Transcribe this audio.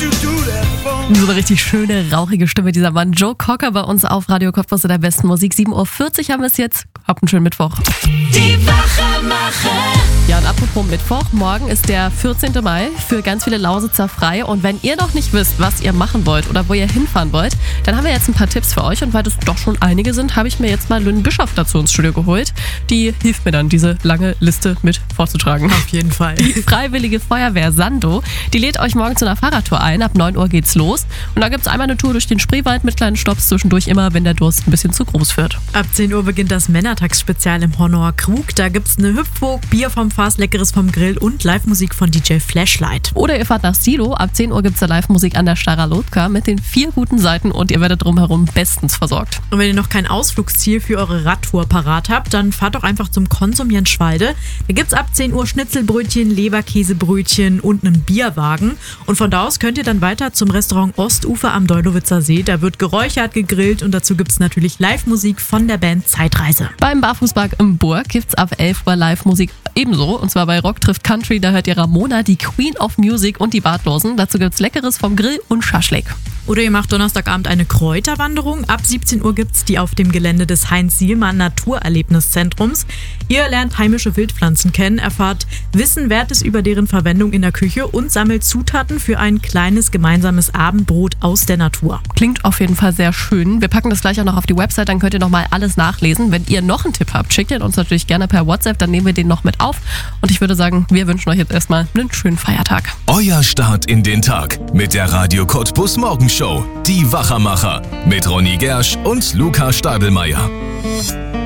So eine richtig schöne, rauchige Stimme, dieser Mann. Joe Cocker bei uns auf Radio Kopfbusse der besten Musik. 7.40 Uhr haben wir es jetzt. Habt einen schönen Mittwoch. Die Wachermacher. Ja, und apropos Mittwoch, morgen ist der 14. Mai für ganz viele Lausitzer frei. Und wenn ihr noch nicht wisst, was ihr machen wollt oder wo ihr hinfahren wollt, dann haben wir jetzt ein paar Tipps für euch. Und weil das doch schon einige sind, habe ich mir jetzt mal Lynn Bischoff dazu ins Studio geholt. Die hilft mir dann, diese lange Liste mit vorzutragen. Auf jeden Fall. Die Freiwillige Feuerwehr Sando, die lädt euch morgen zu einer Fahrradtour ein. Ab 9 Uhr geht's los. Und da gibt's einmal eine Tour durch den Spreewald mit kleinen Stopps zwischendurch immer, wenn der Durst ein bisschen zu groß wird. Ab 10 Uhr beginnt das Männertagsspezial im Hornauer Krug. Da gibt's eine Hüpfburg, Bier vom Fass, Leckeres vom Grill und Live-Musik von DJ Flashlight. Oder ihr fahrt nach Silo. Ab 10 Uhr gibt's da Live-Musik an der Stara Lotka mit den 4 guten Seiten und ihr werdet drumherum bestens versorgt. Und wenn ihr noch kein Ausflugsziel für eure Radtour parat habt, dann fahrt doch einfach zum Konsum Jenschwalde. Da gibt's ab 10 Uhr Schnitzelbrötchen, Leberkäsebrötchen und einen Bierwagen. Und von da aus könnt ihr dann weiter zum Restaurant Ostufer am Deulowitzer See. Da wird geräuchert, gegrillt und dazu gibt's natürlich Live-Musik von der Band Zeitreise. Beim Barfußpark im Burg gibt's ab 11 Uhr Live-Musik ebenso. Und zwar bei Rock trifft Country. Da hört ihr Ramona, die Queen of Music und die Bartlosen. Dazu gibt's Leckeres vom Grill und Schaschlik. Oder ihr macht Donnerstagabend eine Kräuterwanderung. Ab 17 Uhr gibt's die auf dem Gelände des Heinz-Sielmann Naturerlebniszentrums. Ihr lernt heimische Wildpflanzen kennen, erfahrt Wissenwertes über deren Verwendung in der Küche und sammelt Zutaten für ein kleines gemeinsames Abendbrot aus der Natur. Klingt auf jeden Fall sehr schön. Wir packen das gleich auch noch auf die Website, dann könnt ihr nochmal alles nachlesen. Wenn ihr noch einen Tipp habt, schickt ihn uns natürlich gerne per WhatsApp, dann nehmen wir den noch mit auf. Und ich würde sagen, wir wünschen euch jetzt erstmal einen schönen Feiertag. Euer Start in den Tag mit der Radio Cottbus Morgenshow. Die Wachermacher mit Ronny Gersch und Luca Stadelmeier.